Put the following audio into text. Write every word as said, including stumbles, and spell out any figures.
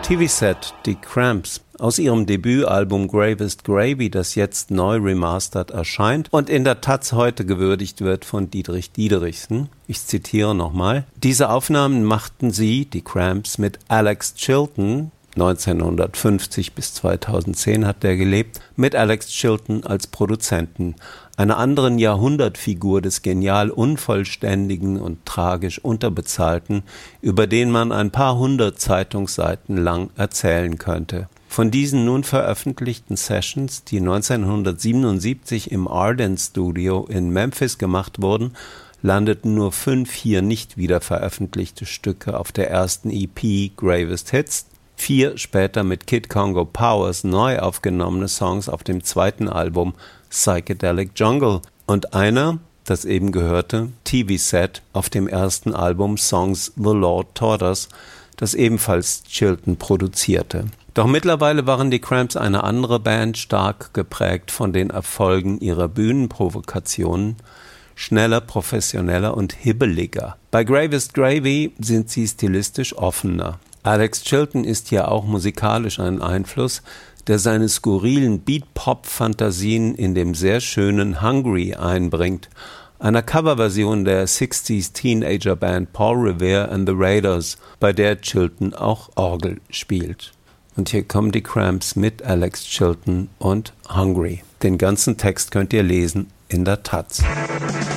T V-Set, die Cramps, aus ihrem Debütalbum Gravest Gravy, das jetzt neu remastered erscheint und in der Taz heute gewürdigt wird von Dietrich Diederichsen. Ich zitiere nochmal. Diese Aufnahmen machten sie, die Cramps, mit Alex Chilton, neunzehnhundertfünfzig bis zweitausendzehn hat der gelebt, mit Alex Chilton als Produzenten, einer anderen Jahrhundertfigur des genial unvollständigen und tragisch unterbezahlten, über den man ein paar hundert Zeitungsseiten lang erzählen könnte. Von diesen nun veröffentlichten Sessions, die neunzehnhundertsiebenundsiebzig im Ardent Studio in Memphis gemacht wurden, landeten nur fünf hier nicht wieder veröffentlichte Stücke auf der ersten E P Gravest Hits, vier später mit Kid Congo Powers neu aufgenommene Songs auf dem zweiten Album Psychedelic Jungle und einer, das eben gehörte, T V-Set auf dem ersten Album Songs The Lord Taught Us, das ebenfalls Chilton produzierte. Doch mittlerweile waren die Cramps eine andere Band, stark geprägt von den Erfolgen ihrer Bühnenprovokationen, schneller, professioneller und hibbeliger. Bei Gravest Gravy sind sie stilistisch offener. Alex Chilton ist hier auch musikalisch ein Einfluss, der seine skurrilen Beat-Pop-Fantasien in dem sehr schönen Hungry einbringt, einer Coverversion der sechziger Teenager-Band Paul Revere and the Raiders, bei der Chilton auch Orgel spielt. Und hier kommen die Cramps mit Alex Chilton und Hungry. Den ganzen Text könnt ihr lesen in der Taz.